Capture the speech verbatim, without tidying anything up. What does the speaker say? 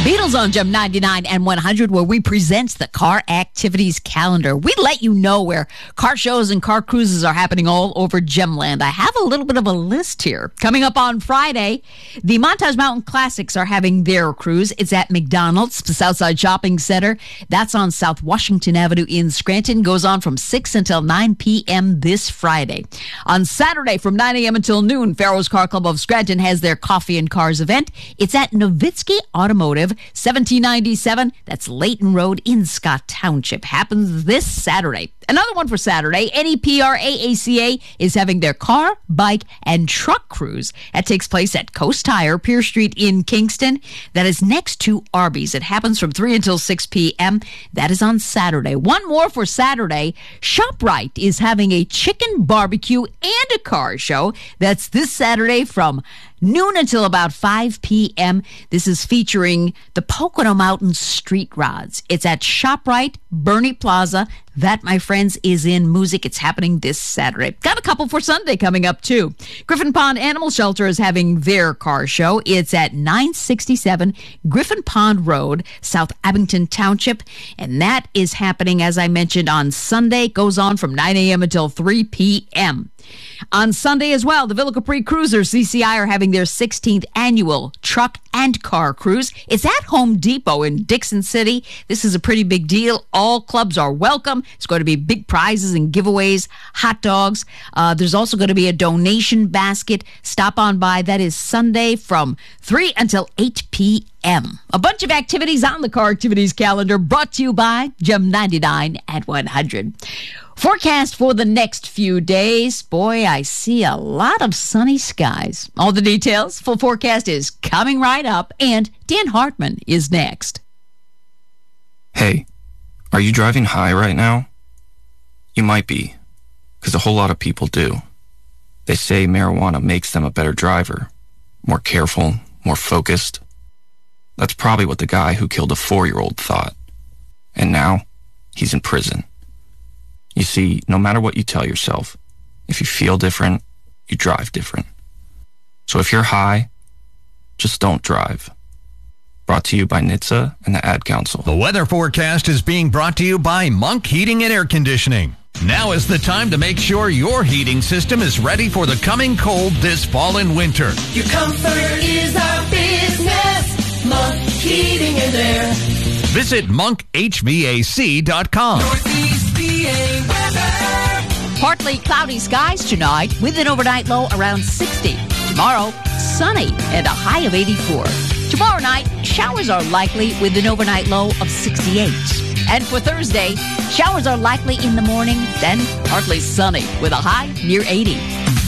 Beatles on Gem ninety-nine and one hundred, where we present the car activities calendar. We let you know where car shows and car cruises are happening all over Gemland. I have a little bit of a list here. Coming up on Friday, the Montage Mountain Classics are having their cruise. It's at McDonald's, the Southside Shopping Center. That's on South Washington Avenue in Scranton. Goes on from six until nine p.m. this Friday. On Saturday from nine a.m. until noon, Pharaoh's Car Club of Scranton has their Coffee and Cars event. It's at Nowitzki Automotive, seventeen ninety-seven. That's Layton Road in Scott Township. Happens this Saturday. Another one for Saturday, N E P R A A C A is having their car, bike, and truck cruise. That takes place at Coast Tire, Pier Street in Kingston. That is next to Arby's. It happens from three until six p.m. That is on Saturday. One more for Saturday. ShopRite is having a chicken barbecue and a car show. That's this Saturday from noon until about five p.m. This is featuring the Pocono Mountain Street Rods. It's at ShopRite, Bernie Plaza. That, my friends, is in Moosic. It's happening this Saturday. Got a couple for Sunday coming up, too. Griffin Pond Animal Shelter is having their car show. It's at nine sixty-seven Griffin Pond Road, South Abington Township. And that is happening, as I mentioned, on Sunday. It goes on from nine a.m. until three p.m. On Sunday as well, the Villa Capri Cruisers, C C I, are having their sixteenth annual truck and car cruise. It's at Home Depot in Dixon City. This is a pretty big deal. All clubs are welcome. It's going to be big prizes and giveaways, hot dogs. Uh, there's also going to be a donation basket. Stop on by. That is Sunday from three until eight p.m. A bunch of activities on the car activities calendar brought to you by Gem ninety-nine and one hundred. Forecast for the next few days. Boy, I see a lot of sunny skies. All the details, full forecast is coming right up, and Dan Hartman is next. Hey, are you driving high right now? You might be, because a whole lot of people do. They say marijuana makes them a better driver, more careful, more focused. That's probably what the guy who killed a four-year-old thought. And now, he's in prison. You see, no matter what you tell yourself, if you feel different, you drive different. So if you're high, just don't drive. Brought to you by N H T S A and the Ad Council. The weather forecast is being brought to you by Monk Heating and Air Conditioning. Now is the time to make sure your heating system is ready for the coming cold this fall and winter. Your comfort is our business. Monk Heating and Air. Visit monk h v a c dot com. Northeast P A weather. Partly cloudy skies tonight with an overnight low around sixty. Tomorrow, sunny and a high of eighty-four. Tomorrow night, showers are likely with an overnight low of sixty-eight. And for Thursday, showers are likely in the morning, then partly sunny with a high near eighty.